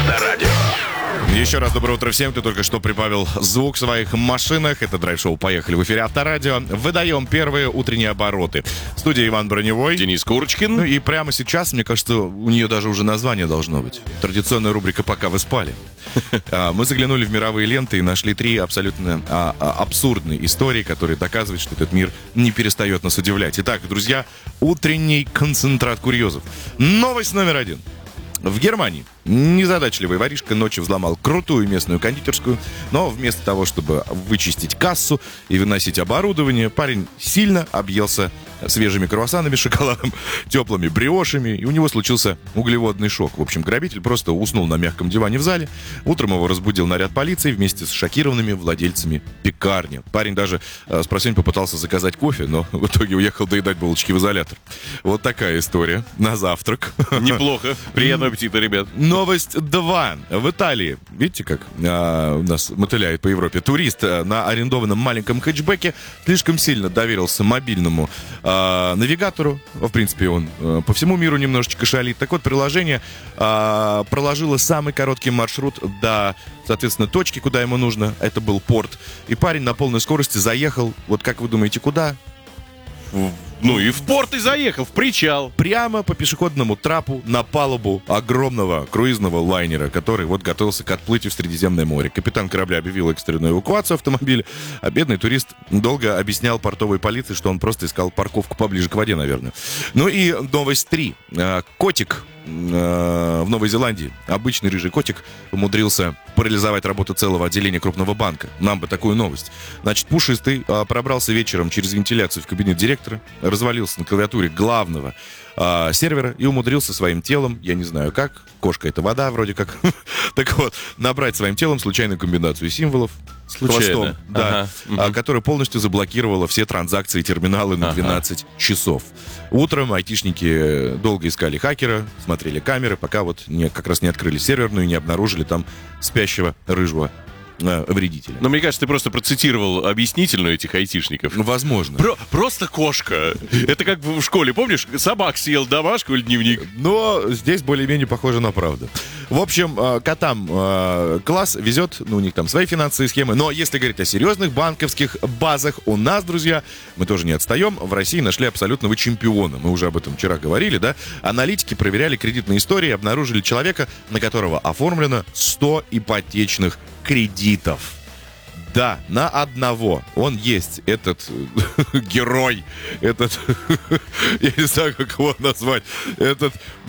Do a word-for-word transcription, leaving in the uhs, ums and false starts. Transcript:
Авторадио. Еще раз доброе утро всем, кто только что прибавил звук в своих машинах. Это драйв-шоу «Поехали» в эфире Авторадио. Выдаем первые утренние обороты. В студии Иван Броневой. Денис Курочкин. Ну и прямо сейчас, мне кажется, у нее даже уже название должно быть. Традиционная рубрика «Пока вы спали». Мы заглянули в мировые ленты и нашли три абсолютно абсурдные истории, которые доказывают, что этот мир не перестает нас удивлять. Итак, друзья, утренний концентрат курьезов. Новость номер один. В Германии незадачливый воришка ночью взломал крутую местную кондитерскую, но вместо того, чтобы вычистить кассу и выносить оборудование, парень сильно объелся свежими круассанами, шоколадом, теплыми бриошами, и у него случился углеводный шок. В общем, грабитель просто уснул на мягком диване в зале. Утром его разбудил наряд полиции вместе с шокированными владельцами пекарни. Парень даже э, с просонья попытался заказать кофе, но в итоге уехал доедать булочки в изолятор. Вот такая история на завтрак. Неплохо. Приятного аппетита, ребят. Новость два. В Италии, видите, как а, у нас мотыляет по Европе, турист на арендованном маленьком хэтчбеке слишком сильно доверился мобильному а, навигатору. В принципе, он а, по всему миру немножечко шалит. Так вот, приложение а, проложило самый короткий маршрут до, соответственно, точки, куда ему нужно. Это был порт. И парень на полной скорости заехал, вот как вы думаете, куда? Ну и в порт и заехал, в причал. Прямо по пешеходному трапу на палубу огромного круизного лайнера, который вот готовился к отплытию в Средиземное море. Капитан корабля объявил экстренную эвакуацию автомобиля, а бедный турист долго объяснял портовой полиции, что он просто искал парковку поближе к воде, наверное. Ну и новость три. Котик в Новой Зеландии, обычный рыжий котик, умудрился парализовать работу целого отделения крупного банка. Нам бы такую новость. Значит, пушистый пробрался вечером через вентиляцию в кабинет директора, развалился на клавиатуре главного а, сервера и умудрился своим телом, я не знаю как, кошка это вода вроде как, так вот, набрать своим телом случайную комбинацию символов, случайно, да, ага. а, которая полностью заблокировала все транзакции и терминалы на двенадцать ага. часов. Утром айтишники долго искали хакера, смотрели камеры, пока вот не, как раз не открыли серверную и не обнаружили там спящего рыжего вредителя. Но мне кажется, ты просто процитировал объяснительную этих айтишников. Возможно. Про- просто кошка. Это как в школе, помнишь? Собак съел домашку или дневник. Но здесь более-менее похоже на правду. В общем, котам класс везет, ну, у них там свои финансовые схемы. Но если говорить о серьезных банковских базах, у нас, друзья, мы тоже не отстаем, в России нашли абсолютного чемпиона. Мы уже об этом вчера говорили, да? Аналитики проверяли кредитные истории и обнаружили человека, на которого оформлено сто ипотечных кредитов. Да, на одного. Он есть, этот герой, этот, я не знаю, как его назвать, этот